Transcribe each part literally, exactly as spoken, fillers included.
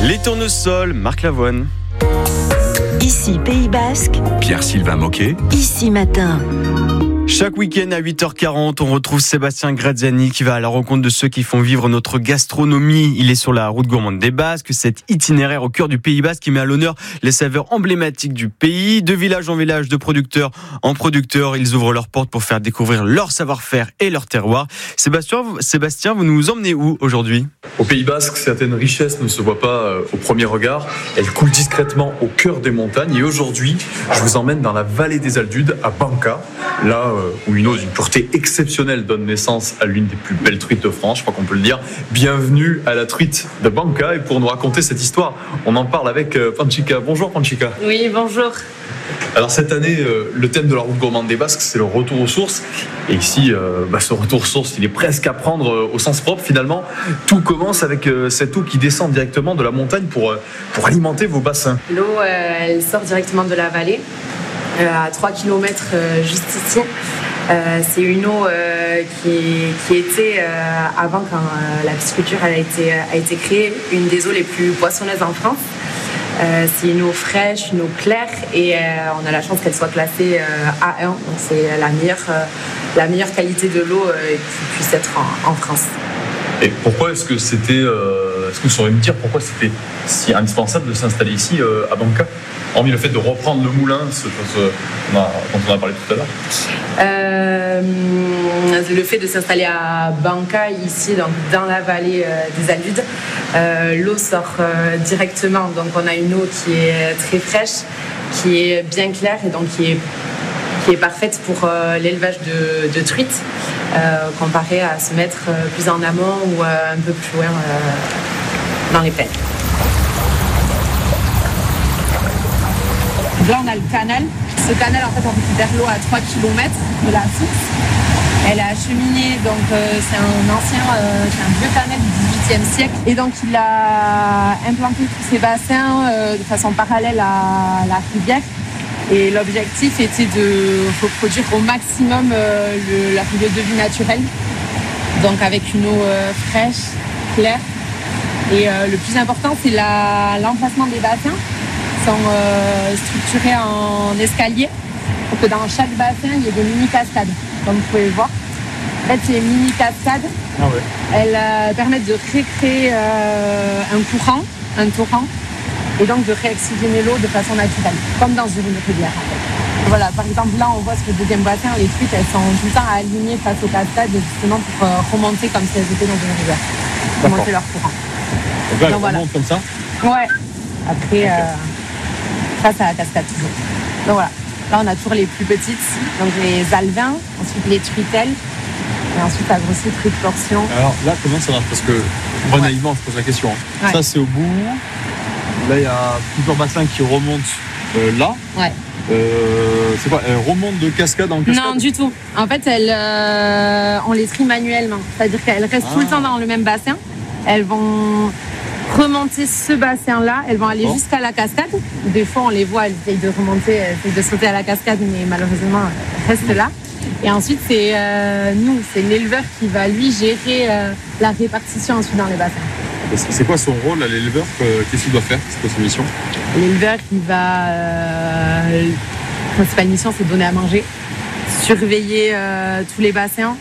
Les tournesols, Marc Lavoine. Ici Pays Basque, Pierre-Sylvain Moquet. Ici Matin. Chaque week-end à huit heures quarante, on retrouve Sébastien Graziani qui va à la rencontre de ceux qui font vivre notre gastronomie. Il est sur la route gourmande des Basques, cet itinéraire au cœur du Pays Basque qui met à l'honneur les saveurs emblématiques du pays. De village en village, de producteur en producteur, ils ouvrent leurs portes pour faire découvrir leur savoir-faire et leur terroir. Sébastien, Sébastien, vous nous emmenez où aujourd'hui ? Au Pays Basque, certaines richesses ne se voient pas au premier regard. Elles coulent discrètement au cœur des montagnes. Et aujourd'hui, je vous emmène dans la vallée des Aldudes, à Banca, là où une eau d'une pureté exceptionnelle donne naissance à l'une des plus belles truites de France, je crois qu'on peut le dire. Bienvenue à la truite de Banca. Et pour nous raconter cette histoire, on en parle avec Panchika. Bonjour Panchika. Oui, bonjour. Alors cette année, le thème de la route gourmande des Basques, c'est le retour aux sources. Et ici, bah, ce retour aux sources, il est presque à prendre au sens propre finalement. Tout commence avec cette eau qui descend directement de la montagne pour, pour alimenter vos bassins. L'eau, euh, elle sort directement de la vallée, euh, à trois kilomètres euh, juste ici. Euh, c'est une eau euh, qui, qui était, euh, avant quand euh, la pisciculture elle a, été, a été créée, une des eaux les plus poissonneuses en France. Euh, c'est une eau fraîche, une eau claire et euh, on a la chance qu'elle soit classée euh, A un, donc c'est la meilleure, euh, la meilleure qualité de l'eau euh, qui puisse être en, en France. Et pourquoi est-ce que c'était, euh, est-ce que vous sauriez me dire pourquoi c'était si indispensable de s'installer ici euh, à Banca, hormis le fait de reprendre le moulin, ce, ce, on a, dont on a parlé tout à l'heure? Euh, le fait de s'installer à Banca, ici, donc dans la vallée euh, des Aldudes, euh, l'eau sort euh, directement. Donc on a une eau qui est très fraîche, qui est bien claire et donc qui est, qui est parfaite pour euh, l'élevage de, de truites, euh, comparé à se mettre euh, plus en amont ou euh, un peu plus loin euh, dans les plaines. Là, on a le canal. Ce canal, en fait, on récupère l'eau à trois kilomètres de la source. Elle a acheminé, donc euh, c'est un ancien, euh, c'est un vieux canal du dix-huitième siècle. Et donc, il a implanté tous ces bassins euh, de façon parallèle à la rivière. Et l'objectif était de reproduire au maximum euh, le, la période de vie naturelle. Donc, avec une eau euh, fraîche, claire. Et euh, le plus important, c'est la, l'emplacement des bassins. Sont euh, structurés en escalier pour que dans chaque bassin il y ait des mini-cascades, comme vous pouvez le voir. En fait, ces mini-cascades, ah ouais. elles euh, permettent de recréer euh, un courant, un torrent, et donc de réoxygéner l'eau de façon naturelle, comme dans une rivière. En fait. Voilà, par exemple, là, on voit sur le deuxième bassin, les truites, elles sont tout le temps alignées face aux cascades, justement pour euh, remonter comme si elles étaient dans une rivière, remonter leur courant. Donc là, elles donc, remontent voilà. Comme ça. Ouais. Après. Euh, face à la cascade toujours. Donc voilà, là on a toujours les plus petites, donc les alevins, ensuite les truitelles, et ensuite la grosse truite portion. Alors là, comment ça marche? Parce que moi ouais. naïvement, je pose la question. Hein. Ouais. Ça c'est au bout. Là il y a plusieurs bassins qui remontent euh, là. Ouais. Euh, c'est quoi? Elles remontent de cascade en cascade? Non, du tout. En fait, elles, euh, on les trie manuellement. C'est-à-dire qu'elles restent ah. tout le temps dans le même bassin. Elles vont remonter ce bassin-là, elles vont aller bon. jusqu'à la cascade. Des fois, on les voit, elles essayent de remonter, elles essayent de sauter à la cascade, mais malheureusement, elles restent là. Et ensuite, c'est euh, nous, c'est l'éleveur qui va, lui, gérer euh, la répartition ensuite dans les bassins. C'est quoi son rôle à l'éleveur? Qu'est-ce qu'il doit faire? C'est quoi sa mission? L'éleveur, il va... Euh, la principale mission, c'est de donner à manger, surveiller euh, tous les bassins,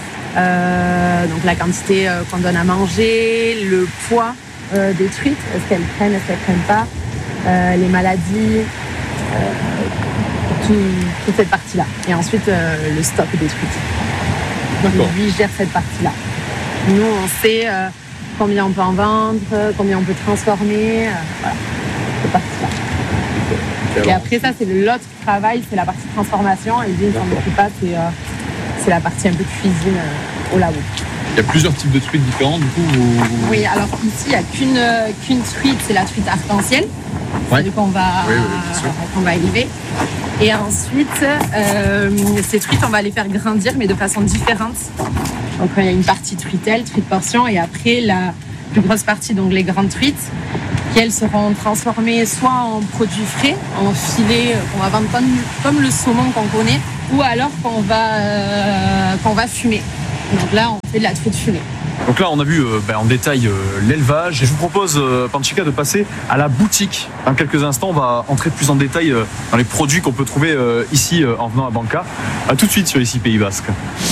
euh, donc la quantité euh, qu'on donne à manger, le poids Euh, des truites, est-ce qu'elles prennent, est-ce qu'elles prennent pas, euh, les maladies, euh, tout, toute cette partie-là. Et ensuite, euh, le stock des truites. Donc lui gère cette partie-là. Nous, on sait euh, combien on peut en vendre, combien on peut transformer, euh, voilà, cette partie-là. Et après ça, c'est l'autre travail, c'est la partie transformation. Et lui, il s'en occupe pas, c'est, euh, c'est la partie un peu cuisine euh, au labo. Il y a plusieurs types de truites différentes, du coup vous... Oui, alors ici, il n'y a qu'une, qu'une truite, c'est la truite arc-en-ciel, ouais. celle qu'on va, oui, oui, qu'on va élever. Et ensuite, euh, ces truites, on va les faire grandir, mais de façon différente. Donc, il y a une partie truitelle, truite portion, et après, la plus grosse partie, donc les grandes truites, qui elles seront transformées soit en produits frais, en filets qu'on va vendre comme, comme le saumon qu'on connaît, ou alors qu'on va, euh, qu'on va fumer. Donc là, on fait de la truite fumée. Donc là, on a vu euh, ben, en détail euh, l'élevage. Et je vous propose, euh, Panchika, de passer à la boutique. Dans quelques instants, on va entrer plus en détail euh, dans les produits qu'on peut trouver euh, ici euh, en venant à Banca. A tout de suite sur Ici Pays Basque.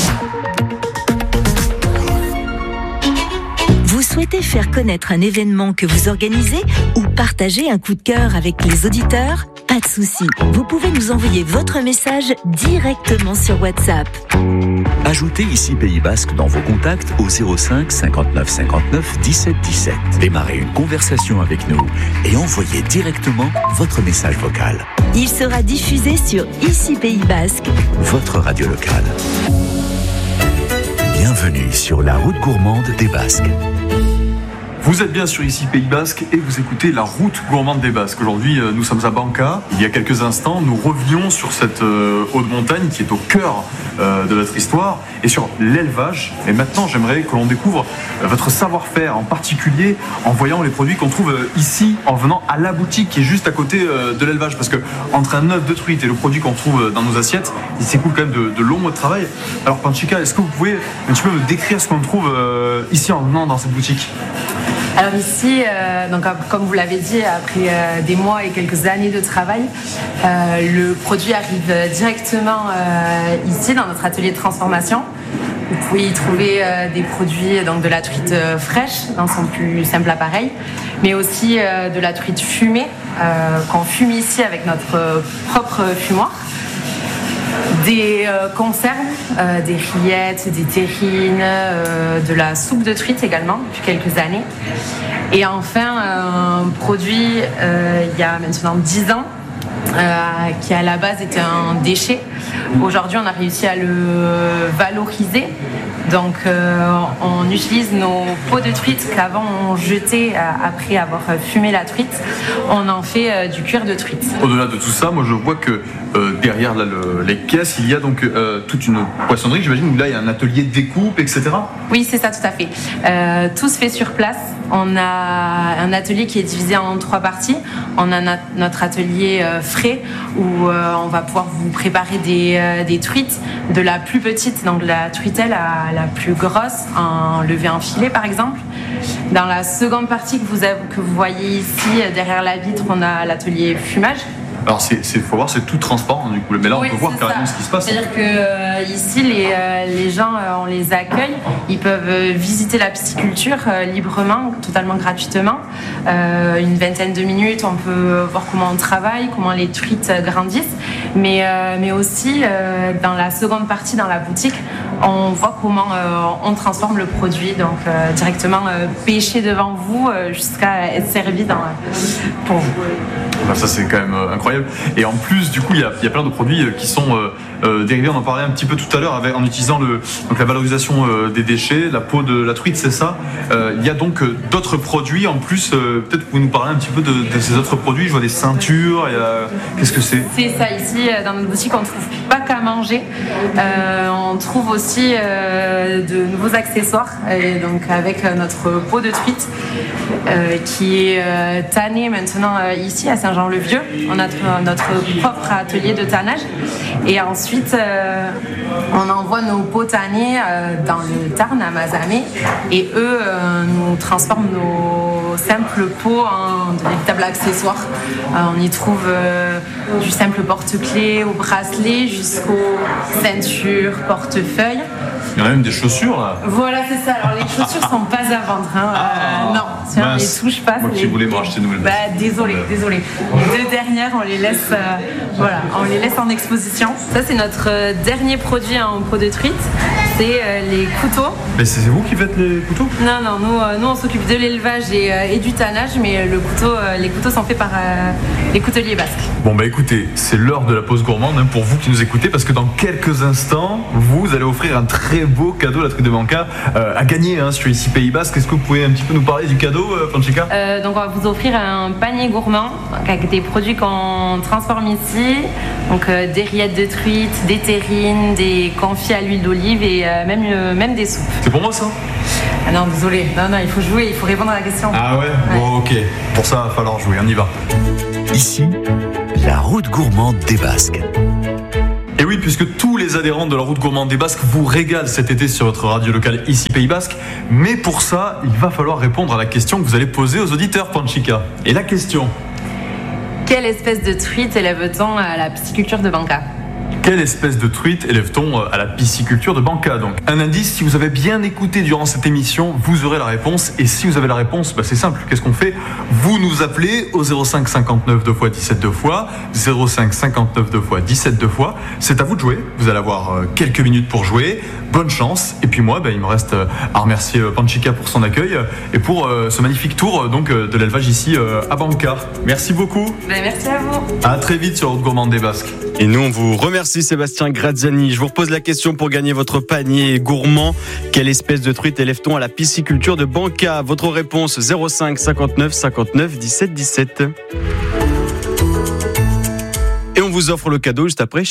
Vous souhaitez faire connaître un événement que vous organisez ou partager un coup de cœur avec les auditeurs ? Pas de souci, vous pouvez nous envoyer votre message directement sur WhatsApp. Ajoutez Ici Pays Basque dans vos contacts au zéro cinq cinquante-neuf cinquante-neuf dix-sept dix-sept. Démarrez une conversation avec nous et envoyez directement votre message vocal. Il sera diffusé sur Ici Pays Basque, votre radio locale. Bienvenue sur la route gourmande des Basques. Vous êtes bien sur Ici Pays Basque et vous écoutez la route gourmande des Basques. Aujourd'hui, nous sommes à Banca. Il y a quelques instants, nous revenions sur cette euh, haute montagne qui est au cœur euh, de notre histoire et sur l'élevage. Et maintenant, j'aimerais que l'on découvre euh, votre savoir-faire, en particulier en voyant les produits qu'on trouve euh, ici, en venant à la boutique qui est juste à côté euh, de l'élevage. Parce que entre un œuf de truite et le produit qu'on trouve euh, dans nos assiettes, il s'écoule quand même de, de longs mois de travail. Alors Panchika, est-ce que vous pouvez un petit peu me décrire ce qu'on trouve euh, ici en venant dans cette boutique ? Alors ici, euh, donc, comme vous l'avez dit, après euh, des mois et quelques années de travail, euh, le produit arrive directement euh, ici dans notre atelier de transformation. Vous pouvez y trouver euh, des produits, donc de la truite euh, fraîche dans son plus simple appareil, mais aussi euh, de la truite fumée euh, qu'on fume ici avec notre euh, propre fumoir. Des euh, conserves, euh, des rillettes, des terrines, euh, de la soupe de truite également depuis quelques années. Et enfin, un produit euh, il y a maintenant dix ans euh, qui à la base était un déchet. Aujourd'hui, on a réussi à le valoriser. Donc, euh, on utilise nos peaux de truite qu'avant on jetait euh, après avoir fumé la truite. On en fait euh, du cuir de truite. Au-delà de tout ça, moi je vois que euh, derrière là, le, les caisses, il y a donc euh, toute une poissonnerie, j'imagine, où là il y a un atelier de découpe, et cetera. Oui, c'est ça, tout à fait. Euh, tout se fait sur place. On a un atelier qui est divisé en trois parties. On a na- notre atelier euh, frais où euh, on va pouvoir vous préparer des, euh, des truites, de la plus petite, donc la truitelle à la plus grosse, en levée en filet par exemple. Dans la seconde partie que vous, avez, que vous voyez ici, derrière la vitre, on a l'atelier fumage. Alors, c'est, c'est, faut voir, c'est tout transparent du coup. Mais là, on oui, peut voir carrément ça. ce qui se passe. C'est-à-dire que euh, ici, les, euh, les gens, euh, on les accueille. Ils peuvent euh, visiter la pisciculture euh, librement, totalement gratuitement. Euh, une vingtaine de minutes, on peut voir comment on travaille, comment les truites grandissent. Mais, euh, mais aussi, euh, dans la seconde partie, dans la boutique, on voit comment euh, on transforme le produit. Donc, euh, directement euh, pêché devant vous euh, jusqu'à être servi dans, pour vous. Enfin, ça, c'est quand même euh, incroyable. Et en plus, du coup, il y a, il y a plein de produits qui sont euh, euh, dérivés. On en parlait un petit peu tout à l'heure avec, en utilisant le, donc la valorisation euh, des déchets, la peau de la truite, c'est ça. Euh, il y a donc euh, d'autres produits en plus. Euh, peut-être que vous pouvez nous parler un petit peu de, de ces autres produits. Je vois des ceintures. Il y a... Qu'est-ce que c'est ? C'est ça. Ici, dans notre boutique, on ne trouve pas qu'à manger. Euh, on trouve aussi euh, de nouveaux accessoires. Et donc avec notre peau de truite euh, qui est euh, tannée maintenant euh, ici à Saint-Jean-le-Vieux. On a notre propre atelier de tannage et ensuite euh, on envoie nos peaux tannées euh, dans le Tarn à Mazamet et eux euh, nous transforment nos simples peaux en de véritables accessoires. Euh, on y trouve euh, du simple porte-clés au bracelet jusqu'aux ceintures, portefeuilles. Il y en a même des chaussures là. Voilà, c'est ça. Alors les chaussures sont pas à vendre. Hein. Ah, euh, non, si on les touche pas. Moi qui les... voulais me racheter une nouvelle. Bah, désolé, désolé. Les deux dernières, on les laisse, euh, voilà, on les laisse en exposition. Ça, c'est notre euh, dernier produit en peau de truite. C'est euh, les couteaux. Mais c'est vous qui faites les couteaux ? Non, non, nous, euh, nous on s'occupe de l'élevage et, euh, et du tannage, mais le couteau, euh, les couteaux sont faits par euh, les couteliers basques. Bon bah écoutez, c'est l'heure de la pause gourmande hein, pour vous qui nous écoutez, parce que dans quelques instants, vous allez offrir un très beau cadeau à la truite de Banca euh, à gagner hein, sur Ici Pays Basque. Est-ce que vous pouvez un petit peu nous parler du cadeau, euh, Panchika ? euh, Donc on va vous offrir un panier gourmand avec des produits qu'on transforme ici, donc euh, des rillettes de truite, des terrines, des confits à l'huile d'olive et euh, même, euh, même des soupes. C'est pour moi ça ? Ah non, désolé, non, non, il faut jouer, il faut répondre à la question. Ah ouais, ouais. Bon ok, pour ça il va falloir jouer, on y va. Ici, la route gourmande des Basques. Et oui, oui, puisque tous les adhérents de la route gourmande des Basques vous régalent cet été sur votre radio locale ici Pays Basque. Mais pour ça, il va falloir répondre à la question que vous allez poser aux auditeurs, Panchika. Et la question: quelle espèce de truite élève-t-on à la pisciculture de Banca ? Quelle espèce de truite élève-t-on à la pisciculture de Banca? Donc, un indice, si vous avez bien écouté durant cette émission, vous aurez la réponse. Et si vous avez la réponse, bah c'est simple. Qu'est-ce qu'on fait? Vous nous appelez au zéro cinq cinquante-neuf deux fois dix-sept deux fois, zéro cinq cinquante-neuf deux fois dix-sept deux fois. C'est à vous de jouer. Vous allez avoir quelques minutes pour jouer. Bonne chance. Et puis moi, bah, il me reste à remercier Panchika pour son accueil et pour euh, ce magnifique tour donc de l'élevage ici euh, à Banca. Merci beaucoup. Ben, merci à vous. À très vite sur la route gourmande des Basques. Et nous, on vous remercie, Sébastien Graziani. Je vous repose la question pour gagner votre panier gourmand. Quelle espèce de truite élève-t-on à la pisciculture de Banca? Votre réponse: zéro cinq cinquante-neuf cinquante-neuf dix-sept dix-sept. Et on vous offre le cadeau juste après.